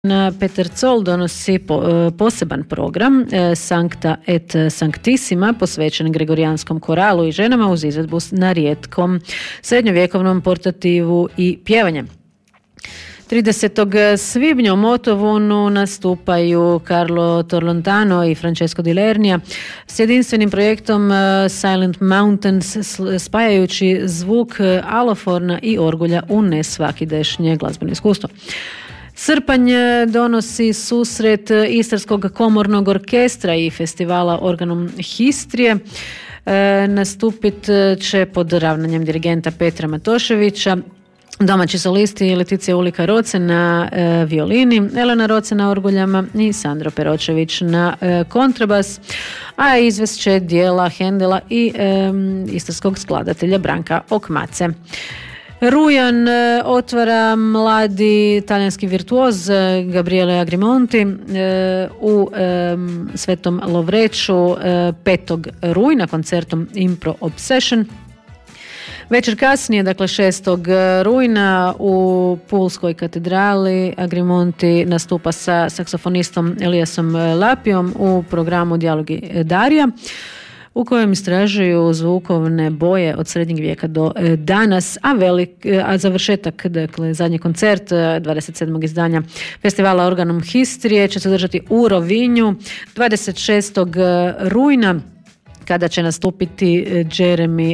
Peter Zoll donosi poseban program Sancta et Sanctissima posvećen gregorijanskom koralu i ženama uz izvedbu na rijetkom srednjovjekovnom portativu i pjevanje. 30. svibnja u Motovunu nastupaju Carlo Torlontano i Francesco Di Lernia s jedinstvenim projektom Silent Mountains, spajajući zvuk aloforna i orgulja u nesvakidašnje glazbeno iskustvo. Srpanj donosi susret Istarskog komornog orkestra i festivala Organum Histrije. Nastupit će pod ravnanjem dirigenta Petra Matoševića domaći solisti Leticija Ulika Roce na violini, Elena Roce na orguljama i Sandro Peročević na kontrabas, a izvest će dijela Hendela i istarskog skladatelja Branka Okmace. Rujan otvara mladi talijanski virtuoz Gabriele Agrimonti u Svetom Lovreću 5. rujna koncertom Impro Obsession. Večer kasnije, dakle 6. rujna u Pulskoj katedrali Agrimonti nastupa sa saksofonistom Eliasom Lapijom u programu Dijalogi Darija, u kojem istražuju zvukovne boje od srednjeg vijeka do danas, a završetak, dakle zadnji koncert 27. izdanja festivala Organum Histrije će se održati u Rovinju 26. rujna, kada će nastupiti Jeremy